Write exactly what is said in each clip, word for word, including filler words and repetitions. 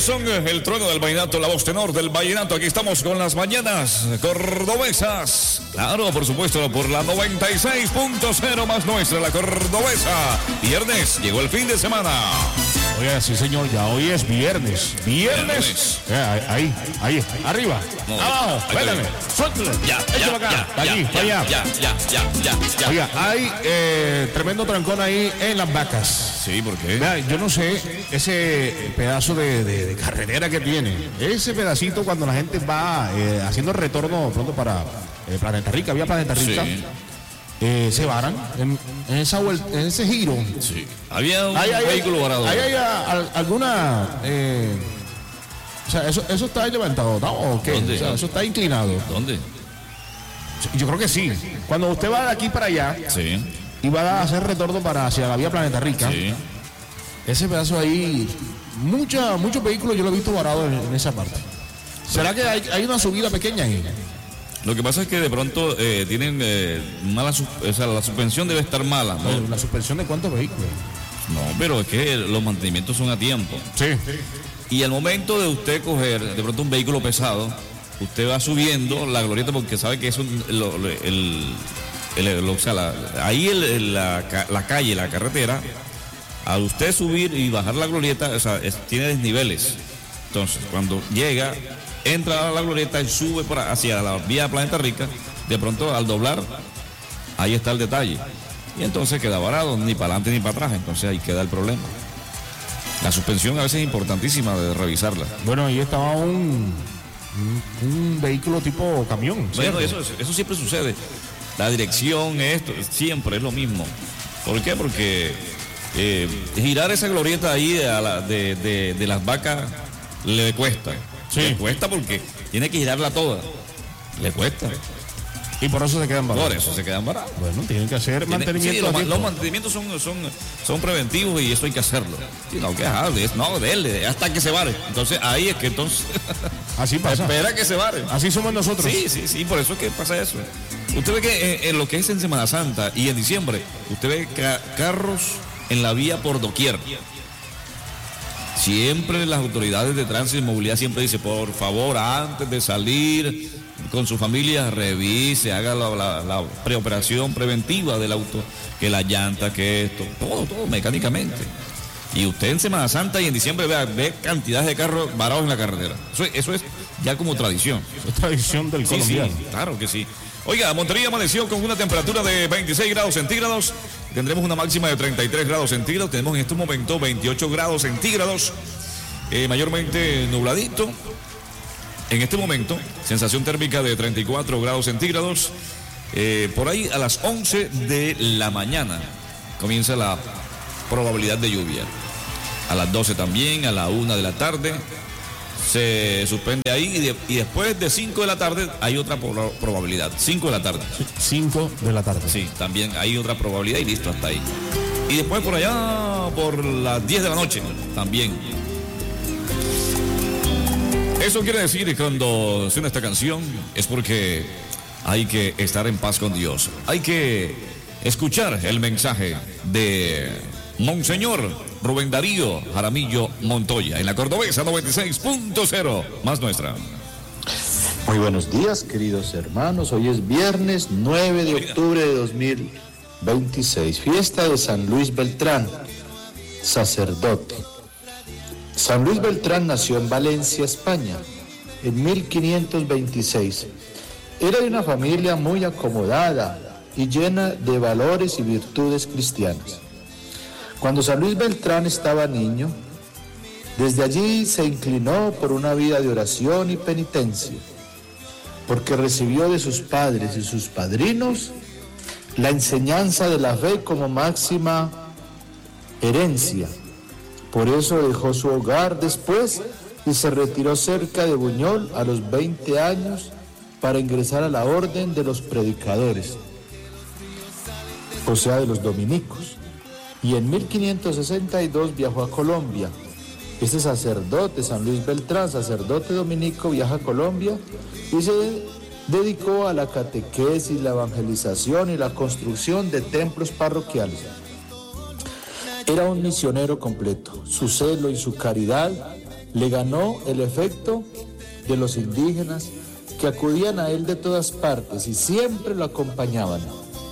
Ellos son el trueno del vallenato, la voz tenor del vallenato. Aquí estamos con las mañanas cordobesas. Claro, por supuesto, por la noventa y seis punto cero más nuestra, la cordobesa. Viernes, llegó el fin de semana. Oiga, sí señor, ya hoy es viernes. Viernes. viernes. Eh, ahí, ahí, arriba. No, abajo, espérame. Suéltale. Ya, échalo acá. Ya, allí, para allá. Ya, ya, ya, ya, ya. Oiga, hay eh, tremendo trancón ahí en Las Vacas. Sí, ¿por qué? Vea, yo no sé, ese pedazo de, de, de carretera que tiene, ese pedacito cuando la gente va eh, haciendo el retorno pronto para eh, Planeta Rica, vía Planeta Rica. Sí. Eh, se varan en, en, esa vuelta, en ese giro. Sí. Había un hay, hay, vehículo varado. ¿Hay, hay, hay alguna... Eh, o sea, eso, eso está levantado, ¿no? ¿O qué? ¿Dónde? O sea, eso está inclinado. ¿Dónde? Yo creo que sí. Cuando usted va de aquí para allá, sí, y va a hacer retorno para hacia la vía Planeta Rica, sí, ese pedazo ahí, mucha, muchos vehículos yo lo he visto varado en, en esa parte. ¿Será que hay, hay una subida pequeña ahí? Lo que pasa es que de pronto eh, tienen eh, mala, o sea, la suspensión debe estar mala, ¿no? ¿La suspensión de cuántos vehículos? No, pero es que los mantenimientos son a tiempo. Sí. Y al momento de usted coger de pronto un vehículo pesado, usted va subiendo la glorieta porque sabe que es un, lo, el, el, el, o sea, la, ahí el, el, la, la calle, la carretera, al usted subir y bajar la glorieta, o sea, es, tiene desniveles. Entonces, cuando llega, entra a la glorieta y sube por hacia la vía Planeta Rica, de pronto al doblar, ahí está el detalle. Y entonces queda varado, ni para adelante ni para atrás, entonces ahí queda el problema. La suspensión a veces es importantísima de revisarla. Bueno, ahí estaba un, un, un vehículo tipo camión. Bueno, eso, eso siempre sucede. La dirección, esto, siempre es lo mismo. ¿Por qué? Porque eh, girar esa glorieta ahí a la, de, de, de Las Vacas le cuesta. Sí. Le cuesta porque tiene que girarla toda. Le cuesta. Y por eso se quedan varados. Por eso se quedan varados. Bueno, tienen que hacer Tiene, mantenimiento. Sí, los, los mantenimientos son, son, son preventivos y eso hay que hacerlo. Sí, no, que es, no, déle, hasta que se vare. Entonces ahí es que entonces. Así pasa. Espera que se vare. Así somos nosotros. Sí, sí, sí, por eso es que pasa eso. Usted ve que en, en lo que es en Semana Santa y en diciembre, usted ve ca carros en la vía por doquier. Siempre las autoridades de tránsito y movilidad siempre dicen, por favor, antes de salir con su familia, revise, haga la, la, la preoperación preventiva del auto, que la llanta, que esto, todo, todo mecánicamente. Y usted en Semana Santa y en diciembre ve, ve cantidades de carros varados en la carretera. Eso, eso es ya como tradición. Es tradición del sí, colombiano. Sí, claro que sí. Oiga, Montería amaneció con una temperatura de veintiséis grados centígrados. Tendremos una máxima de treinta y tres grados centígrados. Tenemos en estos momentos veintiocho grados centígrados. Eh, mayormente nubladito. En este momento, sensación térmica de treinta y cuatro grados centígrados. Eh, por ahí a las once de la mañana comienza la probabilidad de lluvia. A las doce también, a la una de la tarde. Se suspende ahí y, de, y después de cinco de la tarde hay otra pro, probabilidad. cinco de la tarde. cinco de la tarde. Sí, también hay otra probabilidad y listo, hasta ahí. Y después por allá, por las diez de la noche, también. Eso quiere decir que cuando suena esta canción es porque hay que estar en paz con Dios. Hay que escuchar el mensaje de Monseñor Rubén Darío Jaramillo Montoya en la Cordobesa noventa y seis punto cero más nuestra. Muy buenos días, queridos hermanos. Hoy es viernes nueve de octubre de dos mil veintiséis, fiesta de San Luis Beltrán, sacerdote. San Luis Beltrán nació en Valencia, España, en mil quinientos veintiséis. Era de una familia muy acomodada y llena de valores y virtudes cristianas. Cuando San Luis Beltrán estaba niño, desde allí se inclinó por una vida de oración y penitencia, porque recibió de sus padres y sus padrinos la enseñanza de la fe como máxima herencia. Por eso dejó su hogar después y se retiró cerca de Buñol a los veinte años para ingresar a la orden de los predicadores, o sea, de los dominicos. Y en mil quinientos sesenta y dos viajó a Colombia. Este sacerdote, San Luis Beltrán, sacerdote dominico, viaja a Colombia y se dedicó a la catequesis, la evangelización y la construcción de templos parroquiales. Era un misionero completo. Su celo y su caridad le ganó el efecto de los indígenas que acudían a él de todas partes y siempre lo acompañaban.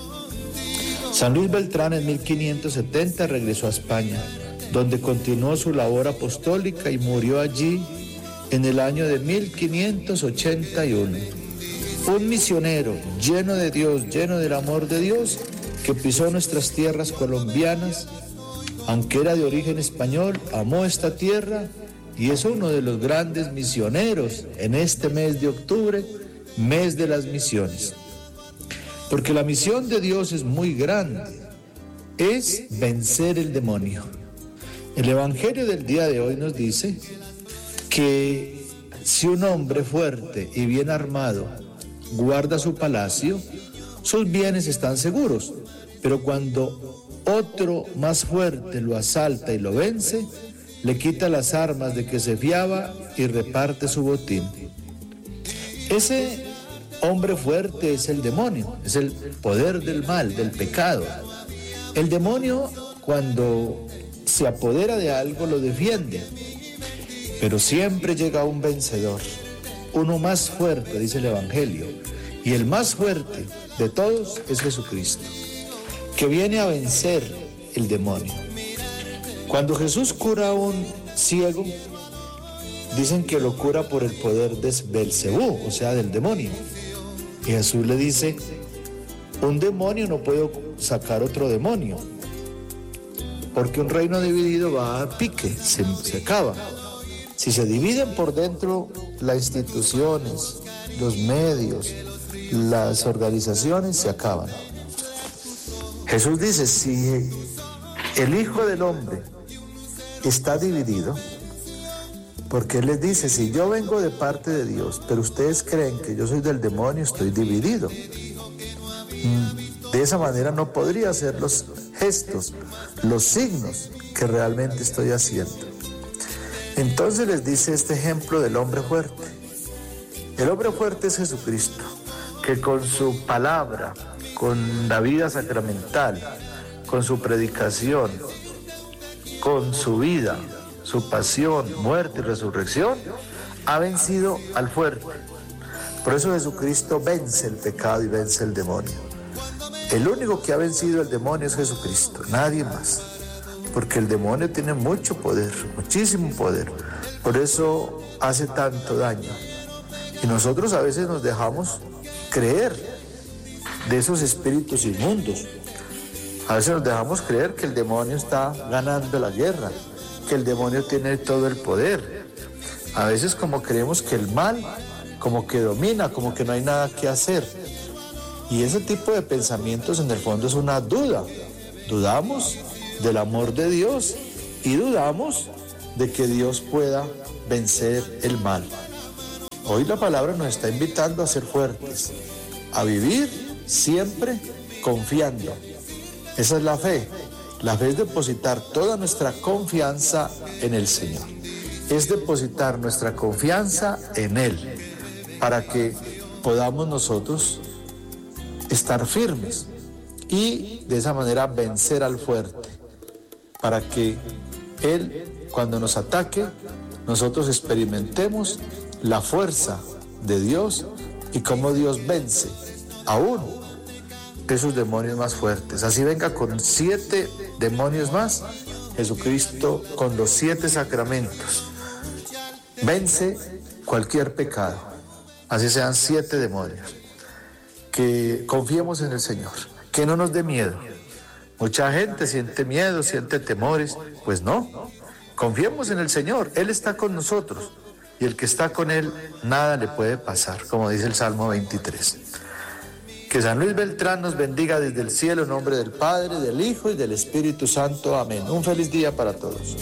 San Luis Beltrán en mil quinientos setenta regresó a España, donde continuó su labor apostólica y murió allí en el año de mil quinientos ochenta y uno. Un misionero lleno de Dios, lleno del amor de Dios, que pisó nuestras tierras colombianas, aunque era de origen español, amó esta tierra y es uno de los grandes misioneros en este mes de octubre, mes de las misiones. Porque la misión de Dios es muy grande, es vencer el demonio. El Evangelio del día de hoy nos dice que si un hombre fuerte y bien armado guarda su palacio, sus bienes están seguros, pero cuando otro más fuerte lo asalta y lo vence, le quita las armas de que se fiaba y reparte su botín. Ese hombre fuerte es el demonio, es el poder del mal, del pecado. El demonio, cuando se apodera de algo, lo defiende, pero siempre llega un vencedor, uno más fuerte, dice el Evangelio, y el más fuerte de todos es Jesucristo, que viene a vencer el demonio. Cuando Jesús cura a un ciego, dicen que lo cura por el poder de Belcebú, o sea, del demonio. Y Jesús le dice, un demonio no puede sacar otro demonio, porque un reino dividido va a pique, se, se acaba. Si se dividen por dentro las instituciones, los medios, las organizaciones, se acaban. Jesús dice, si el Hijo del Hombre está dividido, porque Él les dice, si yo vengo de parte de Dios, pero ustedes creen que yo soy del demonio, estoy dividido. De esa manera no podría hacer los gestos, los signos que realmente estoy haciendo. Entonces les dice este ejemplo del hombre fuerte. El hombre fuerte es Jesucristo, que con su palabra, con la vida sacramental, con su predicación, con su vida, su pasión, muerte y resurrección, ha vencido al fuerte. Por eso Jesucristo vence el pecado y vence el demonio. El único que ha vencido el demonio es Jesucristo, nadie más. Porque el demonio tiene mucho poder, muchísimo poder. Por eso hace tanto daño. Y nosotros a veces nos dejamos creer de esos espíritus inmundos. A veces nos dejamos creer que el demonio está ganando la guerra, que el demonio tiene todo el poder. A veces como creemos que el mal como que domina, como que no hay nada que hacer. Y ese tipo de pensamientos en el fondo es una duda. Dudamos del amor de Dios y dudamos de que Dios pueda vencer el mal. Hoy la palabra nos está invitando a ser fuertes, a vivir siempre confiando. Esa es la fe. La fe es depositar toda nuestra confianza en el Señor. Es depositar nuestra confianza en Él para que podamos nosotros estar firmes y de esa manera vencer al fuerte, para que Él, cuando nos ataque, nosotros experimentemos la fuerza de Dios y cómo Dios vence aún esos demonios más fuertes. Así venga con siete demonios más, Jesucristo con los siete sacramentos vence cualquier pecado, así sean siete demonios. Que confiemos en el Señor, que no nos dé miedo. Mucha gente siente miedo, siente temores, pues no, confiemos en el Señor, Él está con nosotros y el que está con Él nada le puede pasar, como dice el Salmo veintitrés. Que San Luis Beltrán nos bendiga desde el cielo en nombre del Padre, del Hijo y del Espíritu Santo. Amén. Un feliz día para todos.